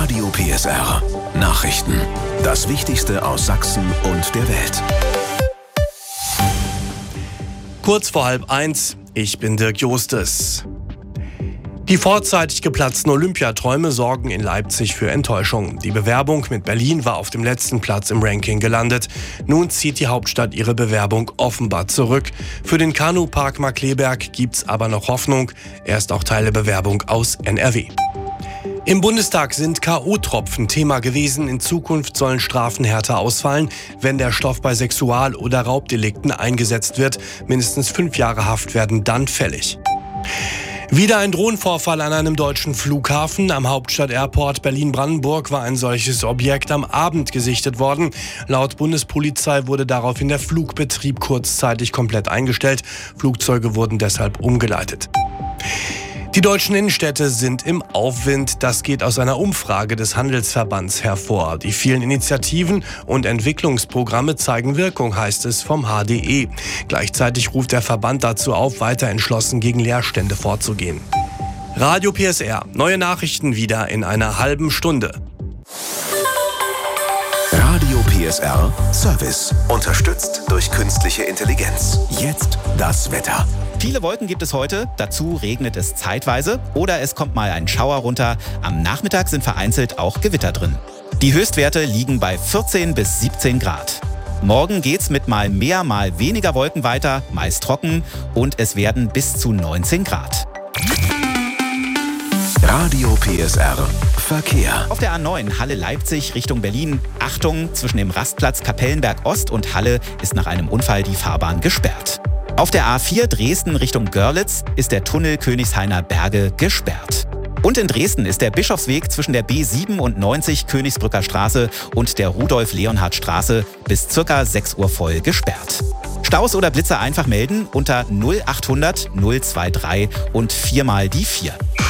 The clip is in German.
Radio PSR. Nachrichten. Das Wichtigste aus Sachsen und der Welt. Kurz vor 12:30, ich bin Dirk Justes. Die vorzeitig geplatzten Olympiaträume sorgen in Leipzig für Enttäuschung. Die Bewerbung mit Berlin war auf dem letzten Platz im Ranking gelandet. Nun zieht die Hauptstadt ihre Bewerbung offenbar zurück. Für den Kanupark Markkleeberg gibt's aber noch Hoffnung. Er ist auch Teil der Bewerbung aus NRW. Im Bundestag sind K.O.-Tropfen Thema gewesen. In Zukunft sollen Strafen härter ausfallen, wenn der Stoff bei Sexual- oder Raubdelikten eingesetzt wird. Mindestens 5 Jahre Haft werden dann fällig. Wieder ein Drohnenvorfall an einem deutschen Flughafen. Am Hauptstadt-Airport Berlin-Brandenburg war ein solches Objekt am Abend gesichtet worden. Laut Bundespolizei wurde daraufhin der Flugbetrieb kurzzeitig komplett eingestellt. Flugzeuge wurden deshalb umgeleitet. Die deutschen Innenstädte sind im Aufwind. Das geht aus einer Umfrage des Handelsverbands hervor. Die vielen Initiativen und Entwicklungsprogramme zeigen Wirkung, heißt es vom HDE. Gleichzeitig ruft der Verband dazu auf, weiter entschlossen gegen Leerstände vorzugehen. Radio PSR. Neue Nachrichten wieder in einer halben Stunde. Radio PSR Service. Unterstützt durch künstliche Intelligenz. Jetzt das Wetter. Viele Wolken gibt es heute, dazu regnet es zeitweise oder es kommt mal ein Schauer runter. Am Nachmittag sind vereinzelt auch Gewitter drin. Die Höchstwerte liegen bei 14 bis 17 Grad. Morgen geht's mit mal mehr, mal weniger Wolken weiter, meist trocken und es werden bis zu 19 Grad. Radio PSR Verkehr. Auf der A9 Halle-Leipzig Richtung Berlin. Achtung, zwischen dem Rastplatz Kapellenberg Ost und Halle ist nach einem Unfall die Fahrbahn gesperrt. Auf der A4 Dresden Richtung Görlitz ist der Tunnel Königshainer Berge gesperrt. Und in Dresden ist der Bischofsweg zwischen der B97 Königsbrücker Straße und der Rudolf-Leonhard-Straße bis ca. 6 Uhr voll gesperrt. Staus oder Blitzer einfach melden unter 0800 023 und 4 mal die 4.